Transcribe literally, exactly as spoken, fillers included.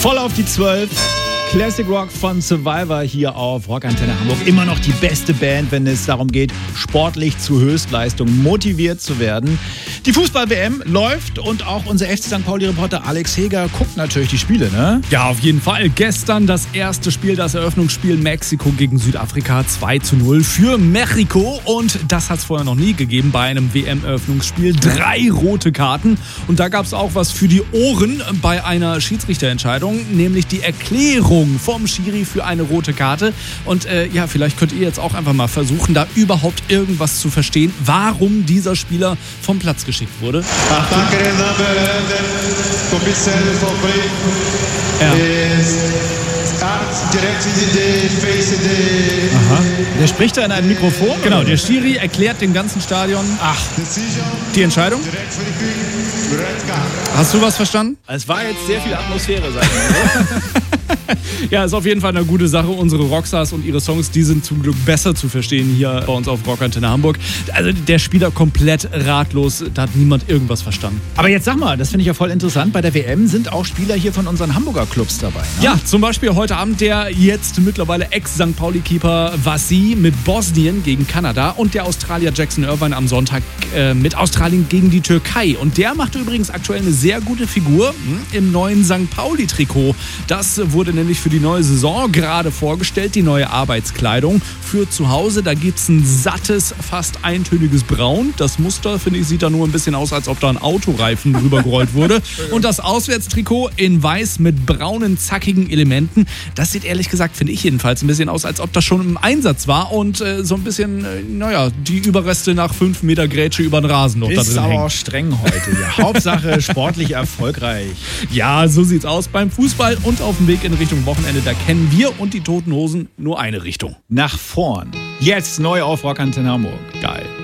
Voll auf die zwölf. Classic Rock von Survivor hier auf Rockantenne Hamburg. Immer noch die beste Band, wenn es darum geht, sportlich zu Höchstleistung motiviert zu werden. Die Fußball-W M läuft und auch unser F C Sankt Pauli-Reporter Alex Heger guckt natürlich die Spiele, ne? Ja, auf jeden Fall. Gestern das erste Spiel, das Eröffnungsspiel Mexiko gegen Südafrika zwei zu null für Mexiko. Und das hat es vorher noch nie gegeben bei einem W M-Eröffnungsspiel. Drei rote Karten. Und da gab es auch was für die Ohren bei einer Schiedsrichterentscheidung, nämlich die Erklärung vom Schiri für eine rote Karte. Und äh, ja, vielleicht könnt ihr jetzt auch einfach mal versuchen, da überhaupt irgendwas zu verstehen, warum dieser Spieler vom Platz geschickt wurde. Ja. Aha. Der spricht da in einem Mikrofon? Genau, der Schiri erklärt dem ganzen Stadion Ach, die Entscheidung. Hast du was verstanden? Es war jetzt sehr viel Atmosphäre, sagen wir. Ja, ist auf jeden Fall eine gute Sache. Unsere Rockstars und ihre Songs, die sind zum Glück besser zu verstehen hier bei uns auf Rockantenne Hamburg. Also der Spieler komplett ratlos, da hat niemand irgendwas verstanden. Aber jetzt sag mal, das finde ich ja voll interessant, bei der W M sind auch Spieler hier von unseren Hamburger Clubs dabei, ne? Ja, zum Beispiel heute Abend der jetzt mittlerweile Ex-Sankt Pauli-Keeper Vassi mit Bosnien gegen Kanada und der Australier Jackson Irvine am Sonntag äh, mit Australien gegen die Türkei. Und der macht übrigens aktuell eine sehr gute Figur im neuen Sankt Pauli-Trikot. Das wurde nämlich für die neue Saison gerade vorgestellt, die neue Arbeitskleidung für zu Hause. Da gibt es ein sattes, fast eintöniges Braun. Das Muster, finde ich, sieht da nur ein bisschen aus, als ob da ein Autoreifen drüber gerollt wurde. Und das Auswärtstrikot in weiß mit braunen, zackigen Elementen. Das sieht ehrlich gesagt, finde ich jedenfalls, ein bisschen aus, als ob das schon im Einsatz war und äh, so ein bisschen, äh, naja, die Überreste nach fünf Meter Grätsche über den Rasen noch ist da drin aber hängen. auch streng heute. Ja. Hauptsache sportlich erfolgreich. Ja, so sieht's aus beim Fußball und auf dem Weg in Richtung Wochenende. Da kennen wir und die Toten Hosen nur eine Richtung. Nach vorn. Jetzt neu auf Rockantenne Hamburg. Geil.